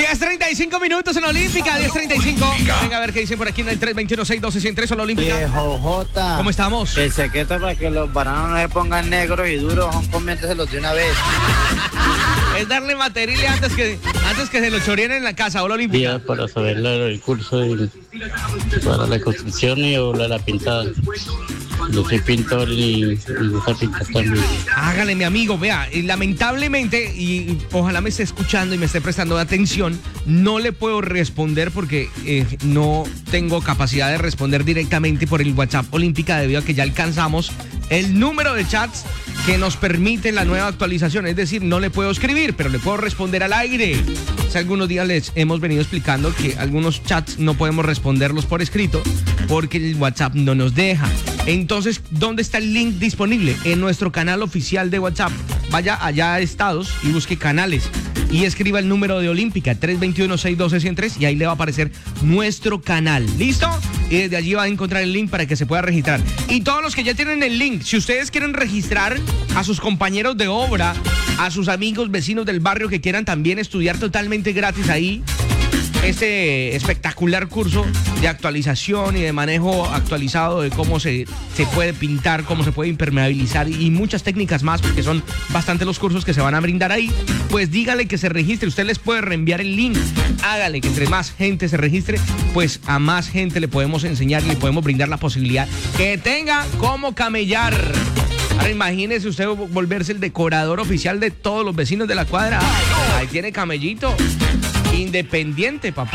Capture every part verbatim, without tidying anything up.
diez treinta y cinco minutos en la Olímpica, diez treinta y cinco. Venga a ver qué dicen por aquí en el tres veintiuno, seis doce, ciento tres en la Olímpica. Viejo Jota. ¿Cómo estamos? El secreto para que los bananos no se pongan negros y duros son comiéndoselos de una vez. Es darle material antes que, antes que se lo choreen en la casa, Hola Olímpica. Día para saber el curso de, para la construcción y o la, la pintada. Yo soy pintor y me gusta pintar también. Hágale, mi amigo, vea, lamentablemente, y ojalá me esté escuchando y me esté prestando atención, no le puedo responder porque eh, no tengo capacidad de responder directamente por el WhatsApp Olímpica debido a que ya alcanzamos el número de chats que nos permite la nueva actualización. Es decir, no le puedo escribir, pero le puedo responder al aire. Hace algunos días les hemos venido explicando que algunos chats no podemos responderlos por escrito porque el WhatsApp no nos deja. Entonces, ¿dónde está el link disponible? En nuestro canal oficial de WhatsApp. Vaya allá a estados y busque canales y escriba el número de Olímpica tres veintiuno, seis doce, ciento tres y ahí le va a aparecer nuestro canal. ¿Listo? Y desde allí va a encontrar el link para que se pueda registrar. Y todos los que ya tienen el link, si ustedes quieren registrar a sus compañeros de obra, a sus amigos, vecinos del barrio que quieran también estudiar totalmente gratis ahí este espectacular curso de actualización y de manejo actualizado de cómo se, se puede pintar, cómo se puede impermeabilizar y muchas técnicas más, porque son bastante los cursos que se van a brindar ahí, pues dígale que se registre. Usted les puede reenviar el link. Hágale que entre más gente se registre, pues a más gente le podemos enseñar y le podemos brindar la posibilidad que tenga cómo camellar. Ahora imagínese usted volverse el decorador oficial de todos los vecinos de la cuadra. Ahí tiene camellito. Independiente, papá.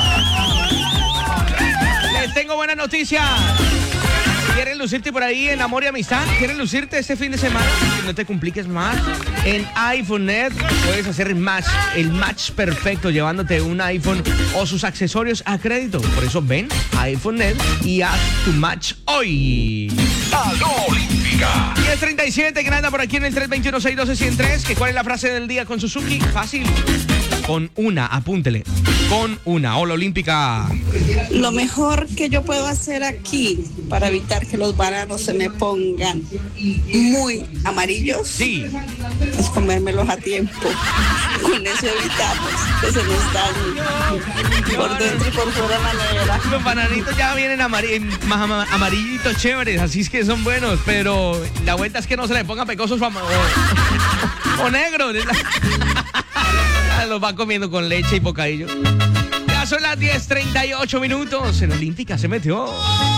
Les tengo buena noticia. ¿Quieres lucirte por ahí en amor y amistad? ¿Quieres lucirte este fin de semana? Que no te compliques más. En iPhoneNet puedes hacer el match, el match perfecto llevándote un iPhone o sus accesorios a crédito. Por eso ven a iPhoneNet y haz tu match hoy. ¡Aló, Olímpica! diez treinta y siete, que anda por aquí en el tres veintiuno, seis doce, ciento tres. ¿Que ¿Cuál es la frase del día con Suzuki? Fácil. Con una, apúntele. Con una. Hola, Olímpica. Lo mejor que yo puedo hacer aquí para evitar que los bananos se me pongan muy amarillos, sí, es comérmelos a tiempo. Con eso evitamos que se nos dañen por dentro y por fuera la nevera. Los bananitos ya vienen amari- más amarillitos chéveres, así es que son buenos, pero la vuelta es que no se le pongan pecosos o, o, o negros. Los va comiendo con leche y bocadillo. Ya son las diez treinta y ocho minutos. En Olímpica se metió.